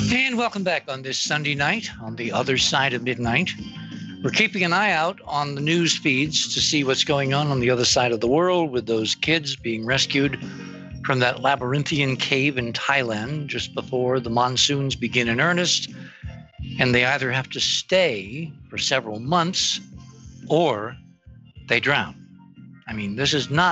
And welcome back on this Sunday night on the other side of midnight. We're keeping an eye out on the news feeds to see what's going on the other side of the world with those kids being rescued from that labyrinthian cave in Thailand just before the monsoons begin in earnest. And they either have to stay for several months or they drown. I mean, this is not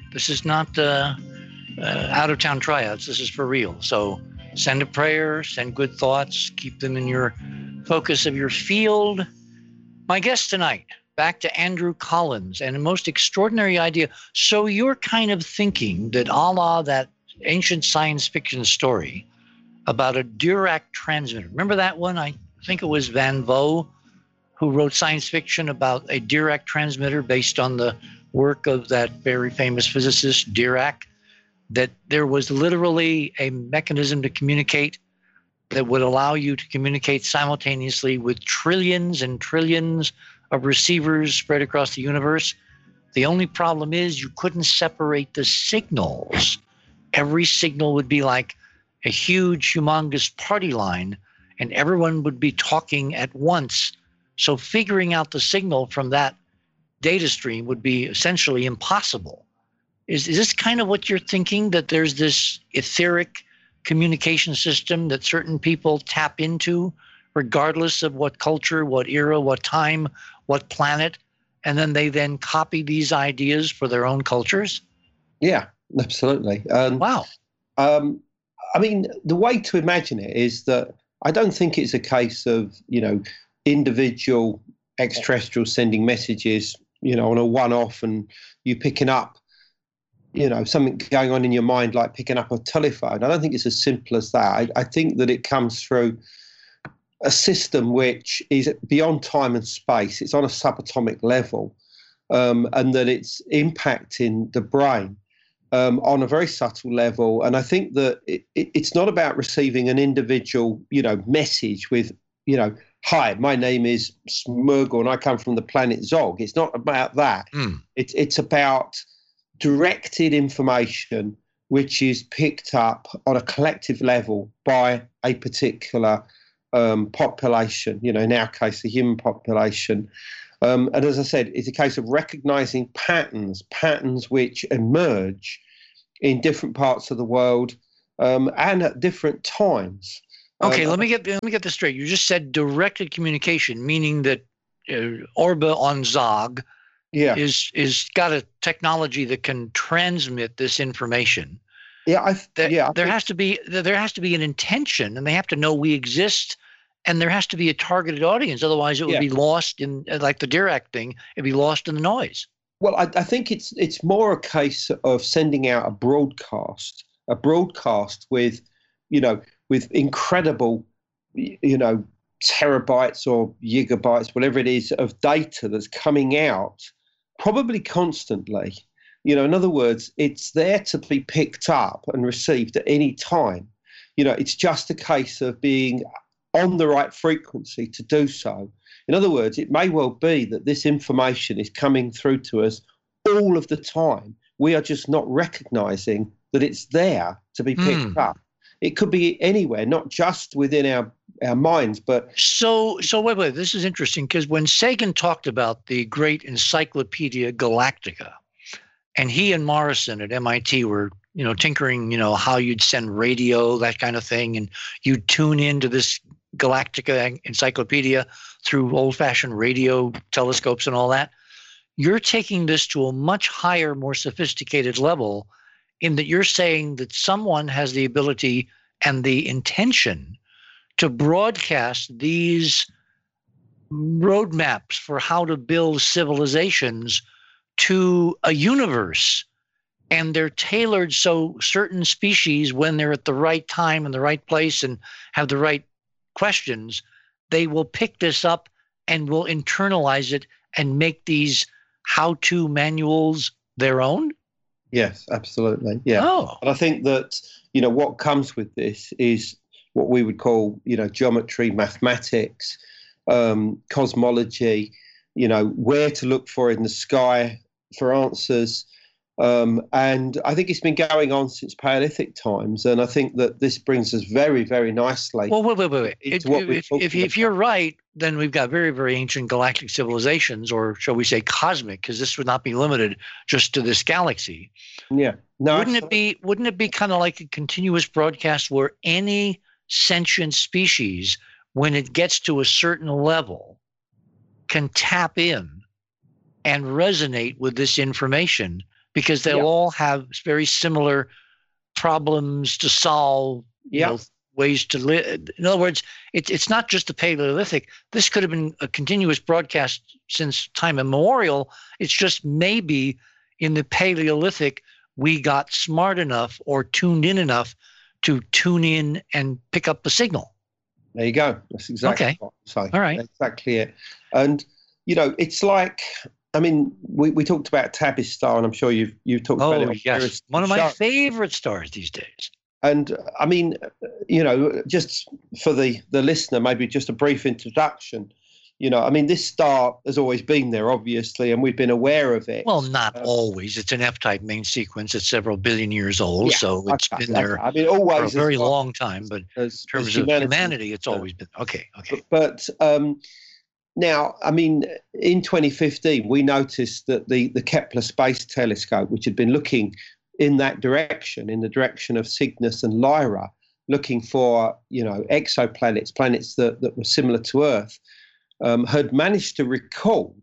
out of town tryouts. This is for real. So send a prayer, send good thoughts, keep them in your focus of your field. My guest tonight, back to Andrew Collins and a most extraordinary idea. So you're kind of thinking that a la that ancient science fiction story about a Dirac transmitter. Remember that one? I think it was Van Vogt who wrote science fiction about a Dirac transmitter based on the work of that very famous physicist Dirac, that there was literally a mechanism to communicate that would allow you to communicate simultaneously with trillions and trillions of receivers spread across the universe. The only problem is you couldn't separate the signals. Every signal would be like a huge, humongous party line, and everyone would be talking at once. So figuring out the signal from that data stream would be essentially impossible. Is this kind of what you're thinking, that there's this etheric communication system that certain people tap into, regardless of what culture, what era, what time, what planet, and then they then copy these ideas for their own cultures? Yeah, absolutely. Wow. I mean, the way to imagine it is that I don't think it's a case of, individual extraterrestrials sending messages, on a one-off and you picking up, something going on in your mind, like picking up a telephone. I don't think it's as simple as that. I think that it comes through a system which is beyond time and space. It's on a subatomic level, and that it's impacting the brain on a very subtle level. And I think that it's not about receiving an individual, message with, hi, my name is Smurgle and I come from the planet Zog. It's not about that. It's about directed information which is picked up on a collective level by a particular population, in our case, the human population. And as I said, it's a case of recognizing patterns which emerge in different parts of the world and at different times. Okay, let me get this straight. You just said directed communication, meaning that Orba on Zog is got a technology that can transmit this information. There has to be an intention, and they have to know we exist, and there has to be a targeted audience. Otherwise, it would be lost in, like the Dirac thing, it'd be lost in the noise. Well, I think it's more a case of sending out a broadcast with, with incredible, terabytes or gigabytes, whatever it is, of data that's coming out, probably constantly. In other words, it's there to be picked up and received at any time. It's just a case of being on the right frequency to do so. In other words, it may well be that this information is coming through to us all of the time. We are just not recognizing that it's there to be picked up. It could be anywhere, not just within our minds, but... So wait, this is interesting, because when Sagan talked about the great Encyclopedia Galactica, and he and Morrison at MIT were, tinkering, how you'd send radio, that kind of thing, and you'd tune into this Galactica encyclopedia through old-fashioned radio telescopes and all that. You're taking this to a much higher, more sophisticated level, in that you're saying that someone has the ability and the intention to broadcast these roadmaps for how to build civilizations to a universe. And they're tailored so certain species, when they're at the right time and the right place and have the right questions, they will pick this up and will internalize it and make these how-to manuals their own? Yes, absolutely. Yeah. Oh. And I think that, what comes with this is what we would call, geometry, mathematics, cosmology, where to look for in the sky for answers, And I think it's been going on since Paleolithic times. And I think that this brings us very, very nicely. Well, wait. If you're right, then we've got very, very ancient galactic civilizations, or shall we say cosmic, because this would not be limited just to this galaxy. Yeah. No, wouldn't it be kind of like a continuous broadcast where any sentient species, when it gets to a certain level, can tap in and resonate with this information, because they'll all have very similar problems to solve, ways to live. In other words, it's not just the Paleolithic. This could have been a continuous broadcast since time immemorial. It's just maybe in the Paleolithic, we got smart enough or tuned in enough to tune in and pick up the signal. There you go. That's exactly what I'm saying. All right. That's exactly it. And, it's like, I mean, we talked about Tabby's star, and I'm sure you've talked about it. Oh, yes. One of my favorite stars these days. And, I mean, just for the listener, maybe just a brief introduction. I mean, this star has always been there, obviously, and we've been aware of it. Well, not always. It's an F-type main sequence. It's several billion years old, so it's been there for a very long time. But in terms of humanity, it's always been. Okay. But now, I mean, in 2015, we noticed that the Kepler Space Telescope, which had been looking in that direction, in the direction of Cygnus and Lyra, looking for, exoplanets, planets that were similar to Earth, had managed to record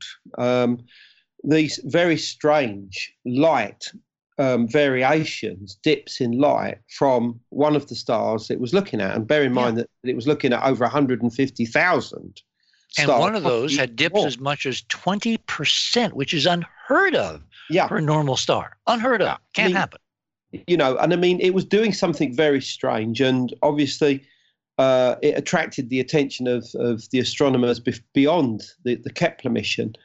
these very strange light variations, dips in light from one of the stars it was looking at. And bear in mind that it was looking at over 150,000 stars. And one of those had dips as much as 20%, which is unheard of for a normal star. Unheard of. Can't happen. And I mean, it was doing something very strange. And obviously, it attracted the attention of the astronomers beyond the Kepler mission.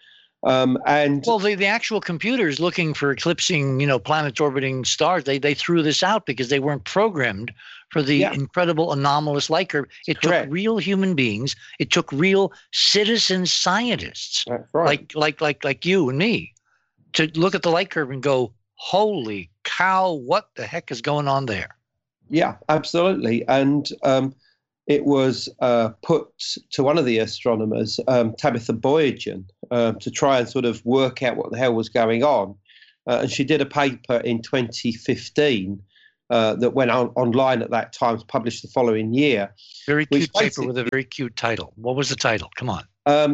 The actual computers looking for eclipsing, planets orbiting stars, they threw this out because they weren't programmed for the incredible anomalous light curve. It took real human beings. It took real citizen scientists, like you and me, to look at the light curve and go, "Holy cow! What the heck is going on there?" Yeah, absolutely. And it was put to one of the astronomers, Tabitha Boyajian, to try and sort of work out what the hell was going on. And she did a paper in 2015 that went online at that time, was published the following year. Very cute paper with a very cute title. What was the title? Come on.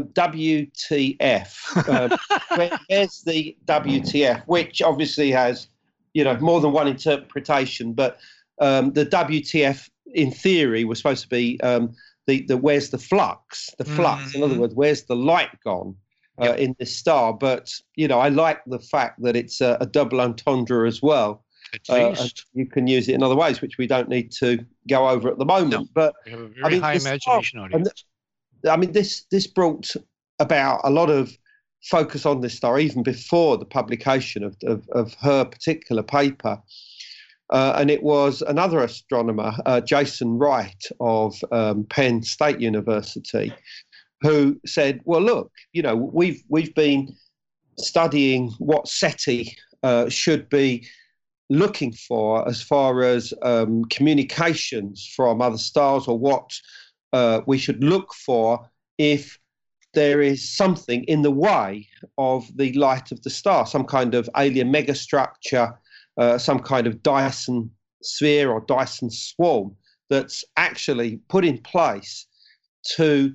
WTF. Where's the WTF? Which obviously has, more than one interpretation. But the WTF, in theory, was supposed to be the where's the flux? The flux, in other words, where's the light gone in this star? But I like the fact that it's a double entendre as well. And you can use it in other ways, which we don't need to go over at the moment. No, but we have a very high imagination audience. I mean, this brought about a lot of focus on this star even before the publication of her particular paper. And it was another astronomer, Jason Wright of Penn State University, who said, "Well, look, we've been studying what SETI should be looking for as far as communications from other stars, or what we should look for if there is something in the way of the light of the star, some kind of alien megastructure." Some kind of Dyson sphere or Dyson swarm that's actually put in place to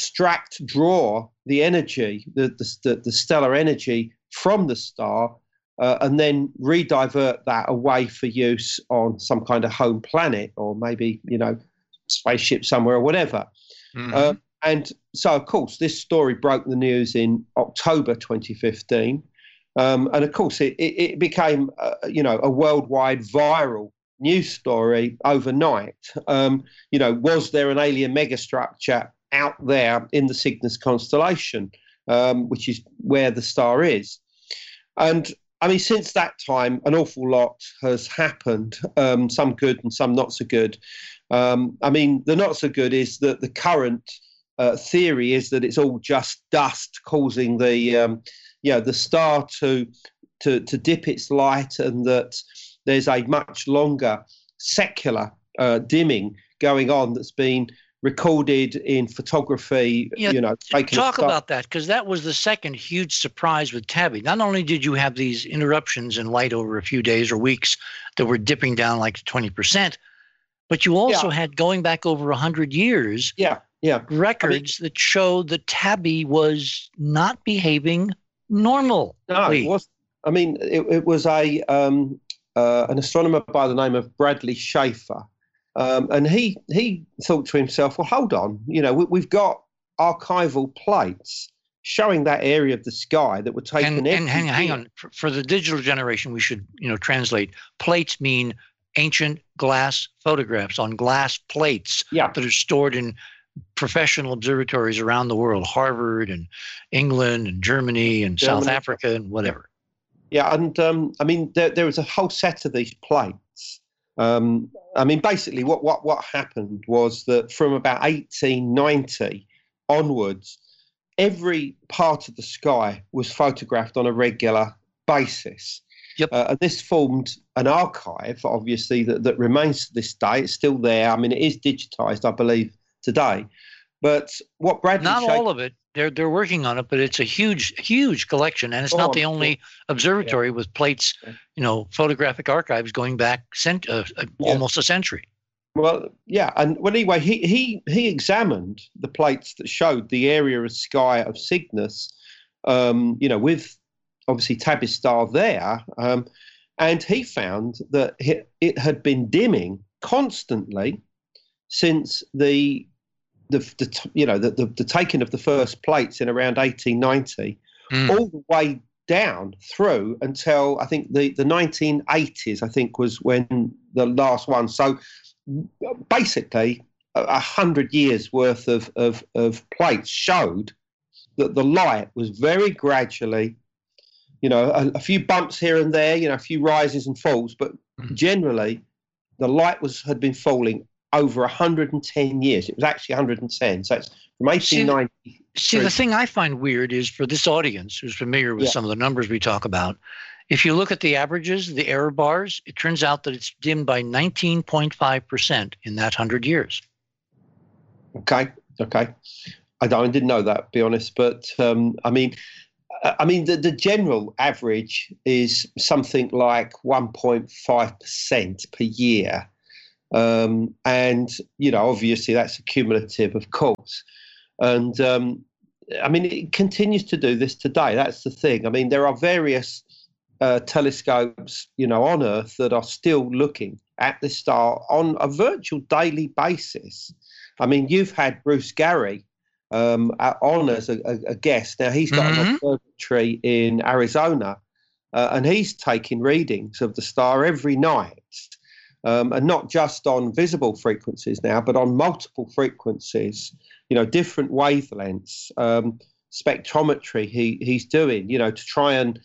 draw the energy, the stellar energy from the star, and then redivert that away for use on some kind of home planet, or maybe, spaceship somewhere or whatever. Mm-hmm. And so, of course, this story broke the news in October 2015. And of course, it became, a worldwide viral news story overnight. Was there an alien megastructure out there in the Cygnus constellation, which is where the star is? And I mean, since that time, an awful lot has happened, some good and some not so good. I mean, the not so good is that the current theory is that it's all just dust causing the star to to dip its light, and that there's a much longer secular dimming going on that's been recorded in photography. Yeah, talk about that, because that was the second huge surprise with Tabby. Not only did you have these interruptions in light over a few days or weeks that were dipping down like 20%, but you also had, going back over 100 years, records that showed that Tabby was not behaving normally. No, it was. I mean, it was an astronomer by the name of Bradley Schaefer. And he thought to himself, well, hold on, we've got archival plates showing that area of the sky that were taken. And hang on, for the digital generation, we should translate. Plates mean ancient glass photographs on glass plates that are stored in professional observatories around the world, Harvard and England and Germany and South Africa and whatever. Yeah, and I mean, there was a whole set of these plates. I mean, basically, what happened was that from about 1890 onwards, every part of the sky was photographed on a regular basis. Yep. And this formed an archive, obviously, that remains to this day. It's still there. I mean, it is digitized, I believe, today. But what Bradley Not all of it. They're working on it, but it's a huge collection, and it's not the only observatory with plates, photographic archives going back almost a century. Well, yeah, and anyway, he examined the plates that showed the area of sky of Cygnus, with obviously Tabby's star there, and he found that it had been dimming constantly since the taking of the first plates in around 1890, all the way down through until I think the 1980s, I think, was when the last one. So basically 100 years worth of plates showed that the light was very gradually, a few bumps here and there, a few rises and falls, but generally the light had been falling over 110 years. It was actually 110. So it's from 1890. See, the thing I find weird is, for this audience who's familiar with some of the numbers we talk about, if you look at the averages, the error bars, it turns out that it's dimmed by 19.5% in that 100 years. Okay. I didn't know that, to be honest. But I mean, the general average is something like 1.5% per year. And, obviously that's cumulative, of course. And, I mean, it continues to do this today. That's the thing. I mean, there are various telescopes, on Earth that are still looking at the star on a virtual daily basis. I mean, you've had Bruce Gary on as a guest. Now, he's got an observatory in Arizona, and he's taking readings of the star every night. And not just on visible frequencies now, but on multiple frequencies, different wavelengths, spectrometry he's doing, to try and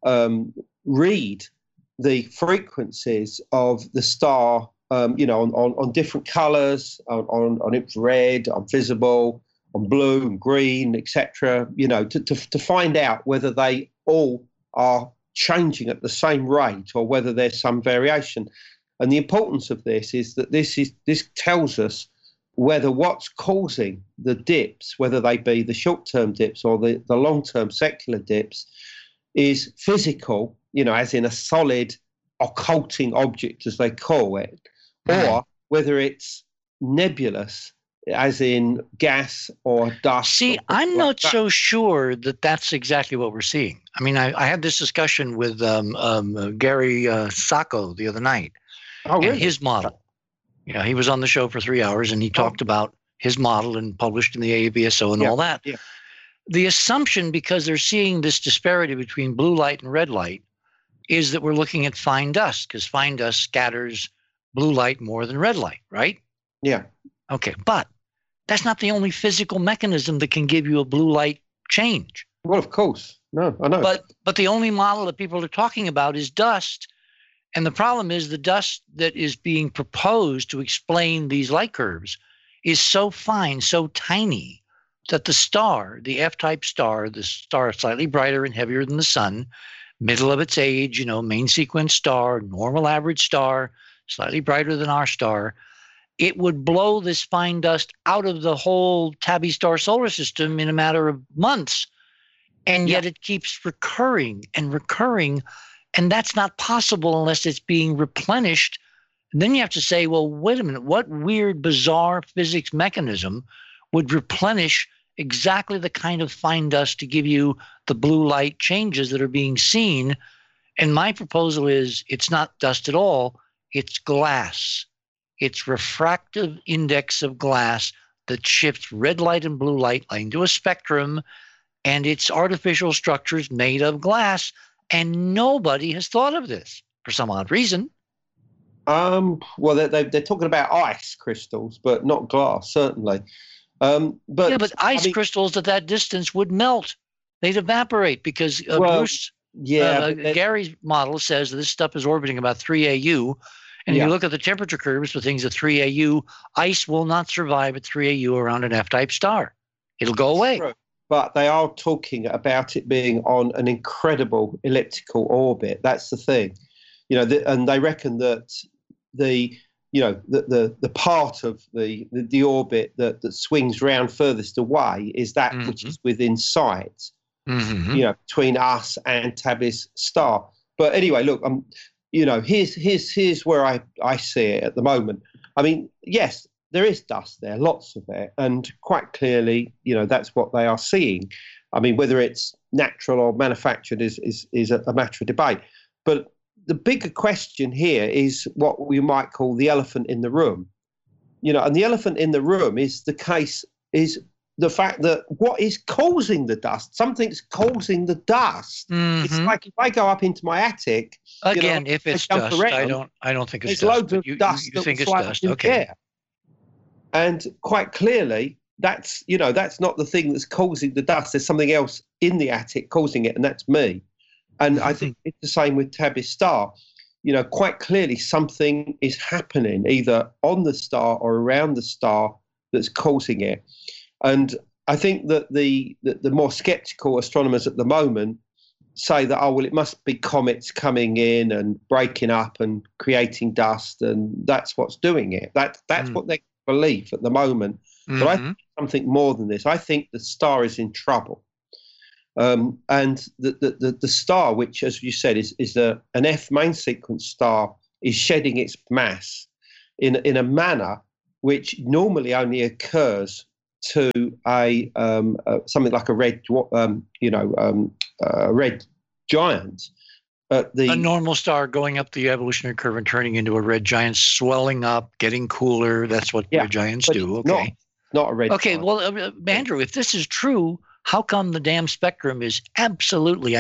read the frequencies of the star, on different colors, on infrared, on visible, on blue and green, etc., to find out whether they all are changing at the same rate or whether there's some variation. And the importance of this is that this tells us whether what's causing the dips, whether they be the short-term dips or the long-term secular dips, is physical, as in a solid occulting object, as they call it, or whether it's nebulous, as in gas or dust. See, I'm not so sure that that's exactly what we're seeing. I mean, I had this discussion with Gary Sacco the other night. Oh, really? His model. He was on the show for 3 hours, and he talked about his model and published in the AAVSO and all that. Yeah. The assumption, because they're seeing this disparity between blue light and red light, is that we're looking at fine dust, because fine dust scatters blue light more than red light, right? Yeah. Okay, but that's not the only physical mechanism that can give you a blue light change. Well, of course. No, I know. But the only model that people are talking about is dust. And the problem is the dust that is being proposed to explain these light curves is so fine, so tiny, that the star, the F-type star, the star slightly brighter and heavier than the sun, middle of its age, main sequence star, normal average star, slightly brighter than our star, it would blow this fine dust out of the whole Tabby star solar system in a matter of months. And yet it keeps recurring and recurring. And that's not possible unless it's being replenished. And then you have to say, well, wait a minute, what weird, bizarre physics mechanism would replenish exactly the kind of fine dust to give you the blue light changes that are being seen? And my proposal is it's not dust at all, it's glass. It's refractive index of glass that shifts red light and blue light into a spectrum, and it's artificial structures made of glass. And nobody has thought of this for some odd reason. Well, they're talking about ice crystals, but not glass, certainly. But ice crystals at that distance would melt. They'd evaporate because Gary's model says that this stuff is orbiting about 3 AU. And if you look at the temperature curves for things at 3 AU, ice will not survive at 3 AU around an F-type star. It'll go away. True. But they are talking about it being on an incredible elliptical orbit. That's the thing, and they reckon that the part of the orbit that swings round furthest away is that which is within sight, between us and Tabby's star. But anyway, look, here's where I see it at the moment. I mean, yes, there is dust there, lots of it, and quite clearly, that's what they are seeing. I mean, whether it's natural or manufactured is a matter of debate. But the bigger question here is what we might call the elephant in the room. And the elephant in the room is the fact that what is causing the dust? Something's causing the dust. It's like if I go up into my attic. Again, if it's dust, around, I don't think it's dust. There's loads of dust. You think it's dust? Okay. Air. And quite clearly, that's not the thing that's causing the dust. There's something else in the attic causing it, and that's me. And I think it's the same with Tabby's star. Quite clearly something is happening either on the star or around the star that's causing it. And I think that the more skeptical astronomers at the moment say that, it must be comets coming in and breaking up and creating dust, and that's what's doing it. That's what they believe at the moment. But I think something more than this. I think the star is in trouble. And the star, which, as you said, is an F main sequence star, is shedding its mass in a manner which normally only occurs to a something like a red giant. A normal star going up the evolutionary curve and turning into a red giant, swelling up, getting cooler. That's what red giants do. Okay, not a red. Okay, giant. Well, Andrew, if this is true, how come the damn spectrum is absolutely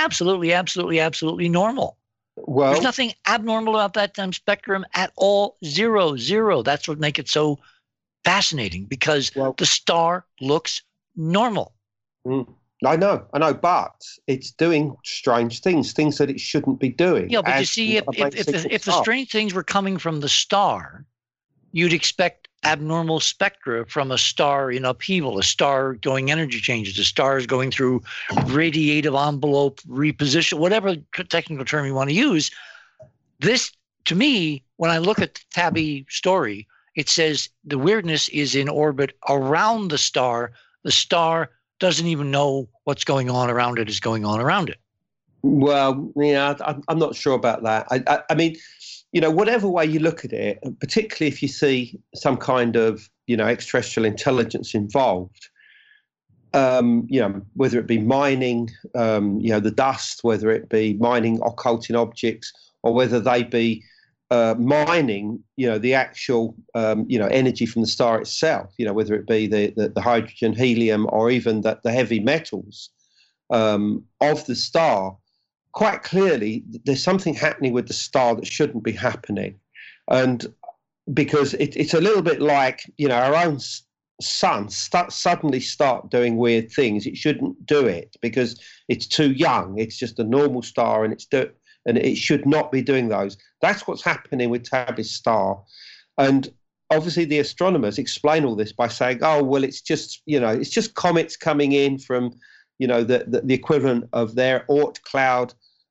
normal? Well, there's nothing abnormal about that damn spectrum at all. Zero. That's what makes it so fascinating, because the star looks normal. I know, but it's doing strange things that it shouldn't be doing. Yeah, but you see, if the strange things were coming from the star, you'd expect abnormal spectra from a star in upheaval, a star going energy changes, a star is going through radiative envelope reposition, whatever technical term you want to use. This, to me, when I look at the Tabby story, it says the weirdness is in orbit around the star. The star doesn't even know what's going on around it is going on around it. Well, I'm not sure about that. I mean, whatever way you look at it, particularly if you see some kind of, extraterrestrial intelligence involved, whether it be mining, the dust, whether it be mining occulting objects, or whether they be mining, the actual, energy from the star itself, whether it be the hydrogen, helium, or even the heavy metals of the star. Quite clearly, there's something happening with the star that shouldn't be happening. And because it's a little bit like, our own sun suddenly start doing weird things. It shouldn't do it because it's too young. It's just a normal star, and it should not be doing those. That's what's happening with Tabby's star. And obviously the astronomers explain all this by saying, it's just comets coming in from, the equivalent of their Oort cloud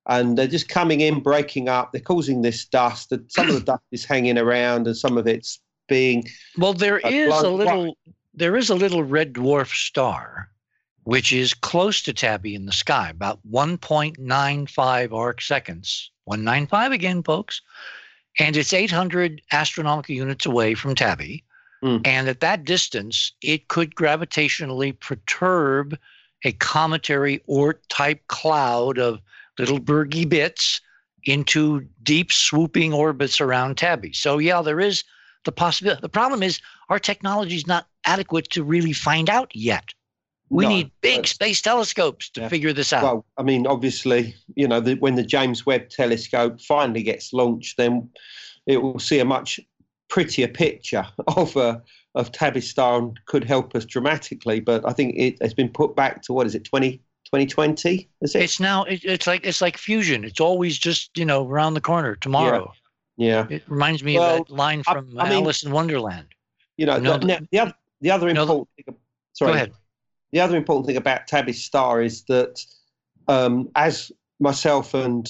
and they're just coming in, breaking up. They're causing this dust. Some of the dust is hanging around, and some of it's being well. There is a little red dwarf star, which is close to Tabby in the sky, about 1.95 arc seconds. 195 again, folks, and it's 800 astronomical units away from Tabby. And at that distance, it could gravitationally perturb a cometary Oort-type cloud of little Bergy bits into deep swooping orbits around Tabby. So yeah, there is the possibility. The problem is our technology is not adequate to really find out yet. We need big space telescopes to figure this out. Well, I mean, obviously, when the James Webb Telescope finally gets launched, then it will see a much prettier picture of Tabby's star and could help us dramatically. But I think it's been put back to, what is it, 2020? Is it? It's now, it's like fusion. It's always just, around the corner tomorrow. Yeah. It reminds me of that line from Alice in Wonderland. The other important thing. Sorry. Go ahead. The other important thing about Tabby's star is that as myself and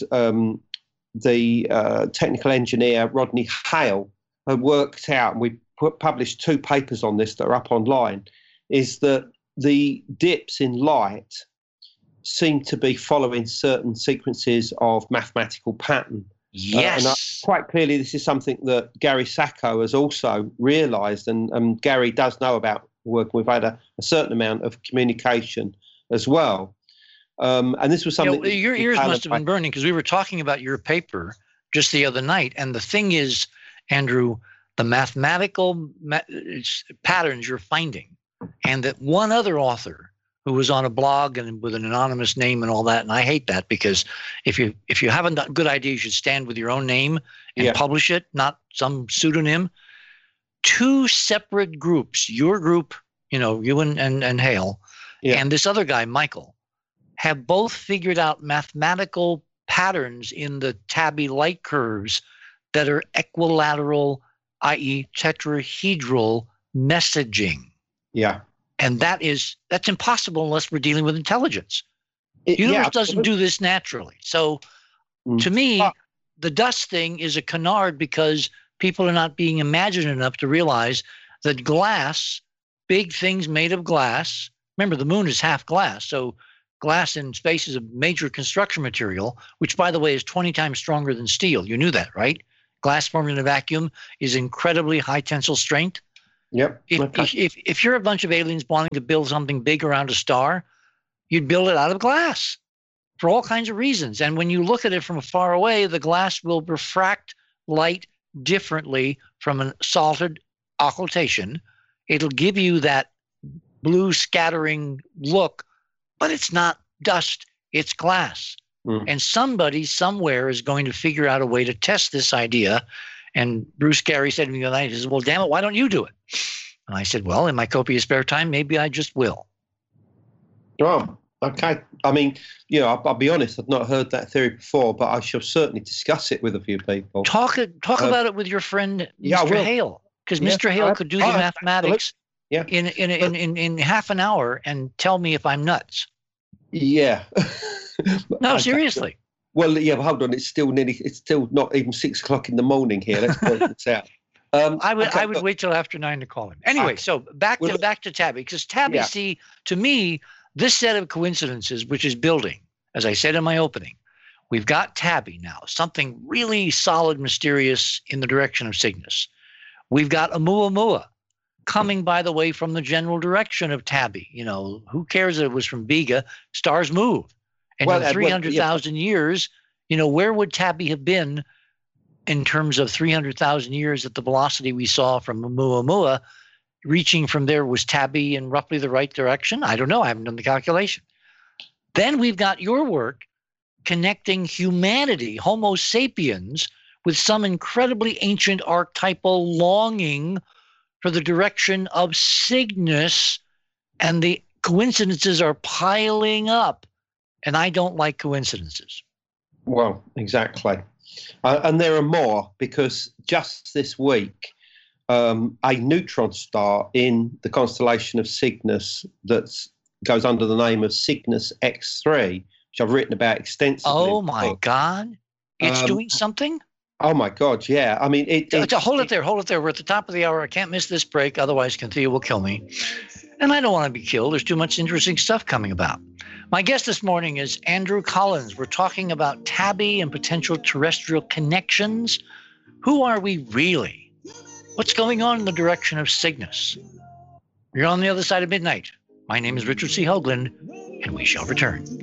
the technical engineer, Rodney Hale, have worked out, and we published 2 papers on this that are up online, is that the dips in light seem to be following certain sequences of mathematical pattern. Yes. And quite clearly, this is something that Gary Sacco has also realised, and Gary does know about work. We've had a certain amount of communication as well. And this was something... your ears must have been burning, because we were talking about your paper just the other night, and the thing is, Andrew, the mathematical patterns you're finding, and that one other author who was on a blog and with an anonymous name and all that, and I hate that, because if you have a good idea, you should stand with your own name and publish it, not some pseudonym. 2 separate groups, your group, you and Hale, and this other guy, Michael, have both figured out mathematical patterns in the Tabby light curves that are equilateral, i.e. tetrahedral messaging. Yeah. And that's impossible unless we're dealing with intelligence. The universe doesn't do this naturally. So to me, the dust thing is a canard, because people are not being imaginative enough to realize that glass, big things made of glass, remember the moon is half glass, so glass in space is a major construction material, which, by the way, is 20 times stronger than steel. You knew that, right? Glass formed in a vacuum is incredibly high tensile strength. Yep. If you're a bunch of aliens wanting to build something big around a star, you'd build it out of glass for all kinds of reasons. And when you look at it from far away, the glass will refract light differently from a salted occultation. It'll give you that blue scattering look, but it's not dust, it's glass. And somebody somewhere is going to figure out a way to test this idea. And Bruce Gary said to me the other night, he says, well, damn it, why don't you do it? And I said, well, in my copious spare time, maybe I just will. Oh, okay. I mean, I'll be honest, I've not heard that theory before, but I shall certainly discuss it with a few people. Talk about it with your friend, Mr. Hale, because Mr. Hale could do the mathematics in half an hour and tell me if I'm nuts. Yeah. No, seriously. Well, yeah, but hold on. It's still not even 6 o'clock in the morning here. Let's work this out. I would wait till after 9 to call him. Anyway, so back to Tabby, because Tabby, see, to me, this set of coincidences, which is building, as I said in my opening, we've got Tabby now, something really solid, mysterious in the direction of Cygnus. We've got Oumuamua coming, by the way, from the general direction of Tabby. Who cares if it was from Vega? Stars move. And in 300,000 years, where would Tabby have been in terms of 300,000 years at the velocity we saw from Oumuamua? Reaching from there, was Tabby in roughly the right direction? I don't know. I haven't done the calculation. Then we've got your work connecting humanity, Homo sapiens, with some incredibly ancient archetypal longing for the direction of Cygnus, and the coincidences are piling up. And I don't like coincidences. Well, exactly. And there are more, because just this week, a neutron star in the constellation of Cygnus that goes under the name of Cygnus X3 which I've written about extensively. Oh my God. It's doing something? Oh my God, yeah. I mean, hold it there. We're at the top of the hour. I can't miss this break. Otherwise, Cynthia will kill me. And I don't want to be killed. There's too much interesting stuff coming about. My guest this morning is Andrew Collins. We're talking about Tabby and potential terrestrial connections. Who are we really? What's going on in the direction of Cygnus? You're on the other side of midnight. My name is Richard C. Hoagland, and we shall return.